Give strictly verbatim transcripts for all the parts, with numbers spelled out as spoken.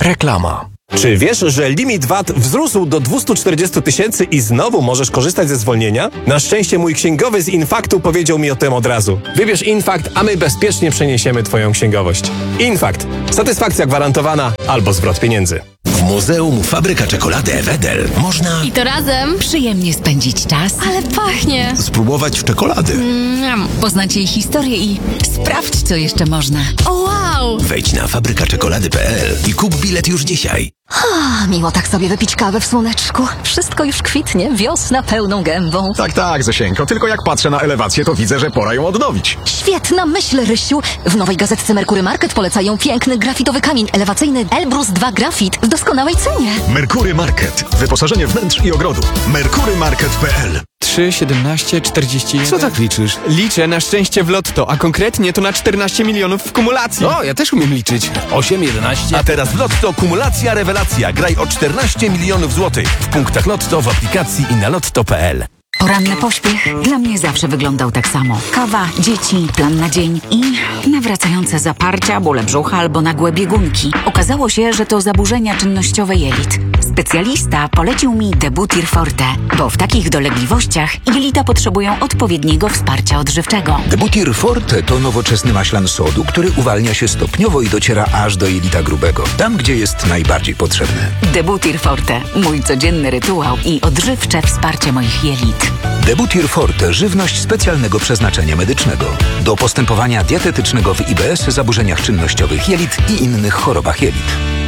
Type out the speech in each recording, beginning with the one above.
Reklama. Czy wiesz, że limit V A T wzrósł do dwieście czterdzieści tysięcy i znowu możesz korzystać ze zwolnienia? Na szczęście mój księgowy z Infaktu powiedział mi o tym od razu. Wybierz Infakt, a my bezpiecznie przeniesiemy twoją księgowość. Infakt. Satysfakcja gwarantowana albo zwrot pieniędzy. W Muzeum Fabryka Czekolady Wedel można... I to razem Przyjemnie spędzić czas, ale pachnie. spróbować czekolady. Mm. poznać jej historię i sprawdź, co jeszcze można. O wow! Wejdź na fabryka czekolady kropka p l i kup bilet już dzisiaj. A, miło tak sobie wypić kawę w słoneczku. Wszystko już kwitnie, wiosna pełną gębą. Tak, tak, Zosieńko, tylko jak patrzę na elewację, to widzę, że pora ją odnowić. Świetna myśl, Rysiu. W nowej gazetce Merkury Market polecają piękny grafitowy kamień elewacyjny Elbrus dwa Grafit w doskonałej cenie. Merkury Market. Wyposażenie wnętrz i ogrodu. merkury market kropka p l. trzy, siedemnaście, czterdzieści jeden. Co tak liczysz? Liczę na szczęście w lotto, a konkretnie to na czternaście milionów w kumulacji. O, ja też umiem liczyć. osiem, jedenaście. A teraz w Lotto kumulacja rewelacja. Graj o czternaście milionów złotych. W punktach Lotto, w aplikacji i na lotto kropka p l. Poranny pośpiech dla mnie zawsze wyglądał tak samo. Kawa, dzieci, plan na dzień i nawracające zaparcia, bóle brzucha albo nagłe biegunki. Okazało się, że to zaburzenia czynnościowe jelit. Specjalista polecił mi Debutir Forte, bo w takich dolegliwościach jelita potrzebują odpowiedniego wsparcia odżywczego. Debutir Forte to nowoczesny maślan sodu, który uwalnia się stopniowo i dociera aż do jelita grubego, tam gdzie jest najbardziej potrzebny. Debutir Forte, mój codzienny rytuał i odżywcze wsparcie moich jelit. Debutir Forte, żywność specjalnego przeznaczenia medycznego. Do postępowania dietetycznego w I B S, zaburzeniach czynnościowych jelit i innych chorobach jelit.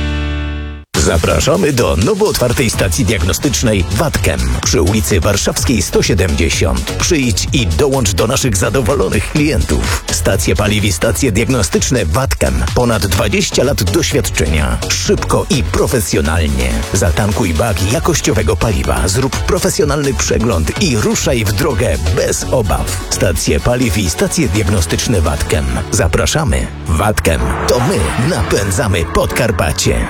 Zapraszamy do nowo otwartej stacji diagnostycznej Watkem przy ulicy Warszawskiej sto siedemdziesiąt. Przyjdź i dołącz do naszych zadowolonych klientów. Stacje paliw i stacje diagnostyczne Watkem. Ponad dwadzieścia lat doświadczenia. Szybko i profesjonalnie. Zatankuj bak jakościowego paliwa, zrób profesjonalny przegląd i ruszaj w drogę bez obaw. Stacje paliw i stacje diagnostyczne Watkem. Zapraszamy. Watkem. To my napędzamy Podkarpacie.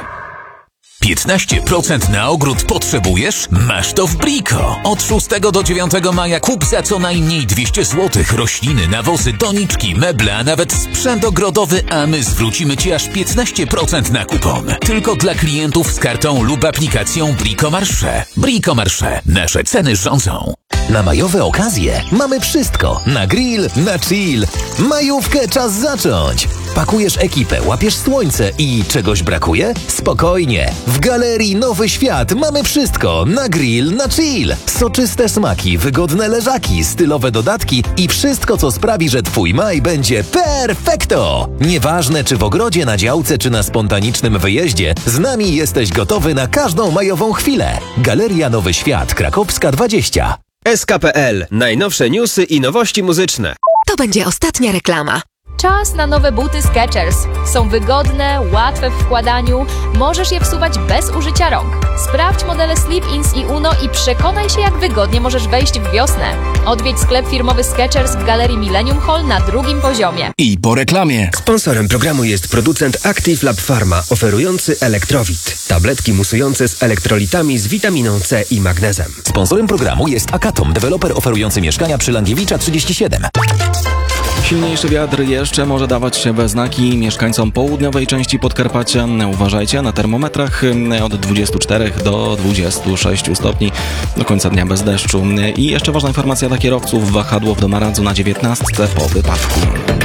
piętnaście procent na ogród potrzebujesz? Masz to w Brico. Od szóstego do dziewiątego maja kup za co najmniej dwieście złotych rośliny, nawozy, doniczki, meble, a nawet sprzęt ogrodowy, a my zwrócimy Ci aż piętnaście procent na kupon. Tylko dla klientów z kartą lub aplikacją Brico Marché. Brico Marché. Nasze ceny rządzą. Na majowe okazje mamy wszystko. Na grill, na chill. Majówkę czas zacząć. Pakujesz ekipę, łapiesz słońce i czegoś brakuje? Spokojnie. W Galerii Nowy Świat mamy wszystko. Na grill, na chill. Soczyste smaki, wygodne leżaki, stylowe dodatki i wszystko, co sprawi, że Twój maj będzie perfekto. Nieważne, czy w ogrodzie, na działce, czy na spontanicznym wyjeździe, z nami jesteś gotowy na każdą majową chwilę. Galeria Nowy Świat, Krakowska dwadzieścia. S K kropka p l. Najnowsze newsy i nowości muzyczne. To będzie ostatnia reklama. Czas na nowe buty Skechers. Są wygodne, łatwe w wkładaniu, możesz je wsuwać bez użycia rąk. Sprawdź modele Slip-ins i Uno i przekonaj się, jak wygodnie możesz wejść w wiosnę. Odwiedź sklep firmowy Skechers w Galerii Millennium Hall na drugim poziomie. I po reklamie. Sponsorem programu jest producent Active Lab Pharma, oferujący Elektrowit. Tabletki musujące z elektrolitami z witaminą C i magnezem. Sponsorem programu jest Akatom, deweloper oferujący mieszkania przy Langiewicza trzydzieści siedem. Silniejszy wiatr jeszcze może dawać się we znaki mieszkańcom południowej części Podkarpacia. Uważajcie na termometrach od dwudziestu czterech do dwudziestu sześciu stopni do końca dnia bez deszczu. I jeszcze ważna informacja dla kierowców: wahadło w Domaradzu na dziewiętnastce po wypadku.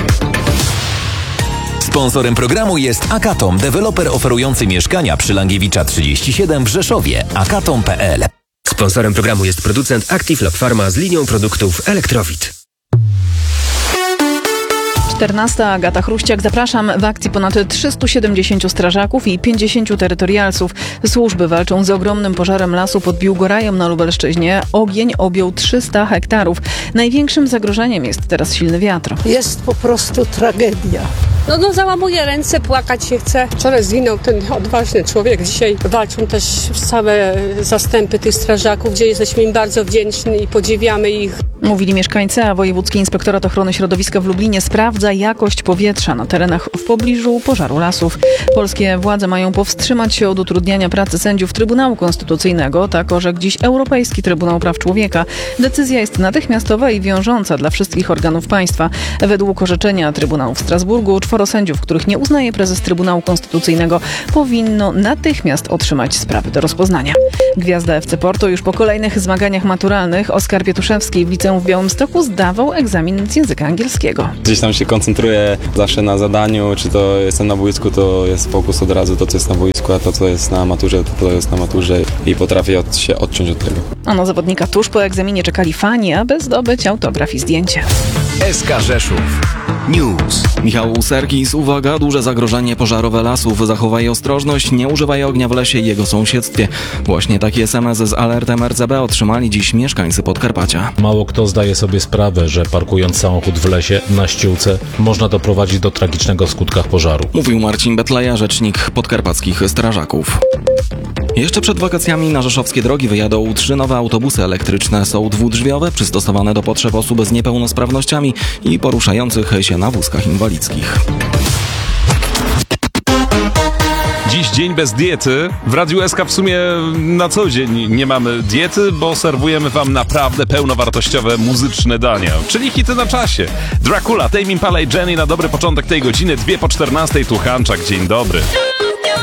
Sponsorem programu jest Akatom, deweloper oferujący mieszkania przy Langiewicza trzydzieści siedem w Rzeszowie. akatom kropka p l. Sponsorem programu jest producent Active Lab Pharma z linią produktów Elektrowit. czternasta. Agata Chruściak. Zapraszam. W akcji ponad trzystu siedemdziesięciu strażaków i pięćdziesięciu terytorialsów. Służby walczą z ogromnym pożarem lasu pod Biłgorajem na Lubelszczyźnie. Ogień objął trzysta hektarów. Największym zagrożeniem jest teraz silny wiatr. Jest po prostu tragedia. No, no załamuję ręce, płakać się chce. Wczoraj zginął ten odważny człowiek. Dzisiaj walczą też całe zastępy tych strażaków, gdzie jesteśmy im bardzo wdzięczni i podziwiamy ich. Mówili mieszkańcy, a Wojewódzki Inspektorat Ochrony Środowiska w Lublinie sprawdza przeszkadza jakość powietrza na terenach w pobliżu pożaru lasów. Polskie władze mają powstrzymać się od utrudniania pracy sędziów Trybunału Konstytucyjnego, tak orzekł dziś Europejski Trybunał Praw Człowieka. Decyzja jest natychmiastowa i wiążąca dla wszystkich organów państwa. Według orzeczenia Trybunału w Strasburgu czworo sędziów, których nie uznaje prezes Trybunału Konstytucyjnego, powinno natychmiast otrzymać sprawy do rozpoznania. Gwiazda F C Porto już po kolejnych zmaganiach maturalnych Oskar Pietuszewski w liceum w Białymstoku zdawał egzamin z języka angielskiego. Gdzieś tam się koncentruję zawsze na zadaniu, czy to jestem na boisku, to jest fokus od razu, to co jest na boisku, a to co jest na maturze, to to jest na maturze i potrafię od, się odciąć od tego. A na zawodnika tuż po egzaminie czekali fani, aby zdobyć autograf i zdjęcie. S K Rzeszów News. Michał Serkis, uwaga, duże zagrożenie pożarowe lasów. Zachowaj ostrożność, nie używaj ognia w lesie i jego sąsiedztwie. Właśnie taki es em es z alertem R C B otrzymali dziś mieszkańcy Podkarpacia. Mało kto zdaje sobie sprawę, że parkując samochód w lesie na ściółce można doprowadzić do tragicznego w skutkach pożaru. Mówił Marcin Betleja, rzecznik podkarpackich strażaków. Jeszcze przed wakacjami na rzeszowskie drogi wyjadą trzy nowe autobusy elektryczne. Są dwudrzwiowe, przystosowane do potrzeb osób z niepełnosprawnościami i poruszających się na wózkach inwalidzkich. Dziś dzień bez diety. W Radiu S K w sumie na co dzień nie mamy diety, bo serwujemy wam naprawdę pełnowartościowe muzyczne dania, czyli hity na czasie. Dracula, Tame Impala i Jenny na dobry początek tej godziny, dwie po czternastej, tu Hanczak, dzień dobry.